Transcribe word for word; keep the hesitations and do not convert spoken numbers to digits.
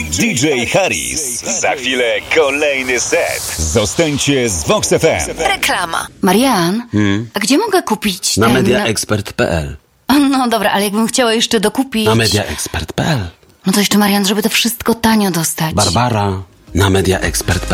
D J Harris. Za chwilę kolejny set. Zostańcie z Vox F M. Reklama. Marian, Hmm? a gdzie mogę kupić Na ten... mediaexpert kropka p l. No dobra, ale jakbym chciała jeszcze dokupić... Na mediaexpert kropka p l. No to jeszcze, Marian, żeby to wszystko tanio dostać. Barbara. Na mediaexpert kropka p l.